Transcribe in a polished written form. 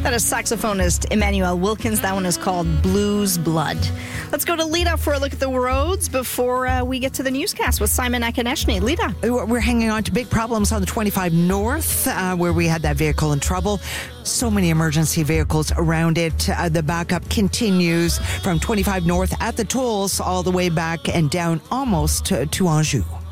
That is saxophonist Emmanuel Wilkins. That one is called Blues Blood. Let's go to Lita for a look at the roads before we get to the newscast with Simon Akineshny. Lita. We're hanging on to big problems on the 25 North, where we had that vehicle in trouble. So many emergency vehicles around it. The backup continues from 25 North at the tolls all the way back and down almost to Anjou.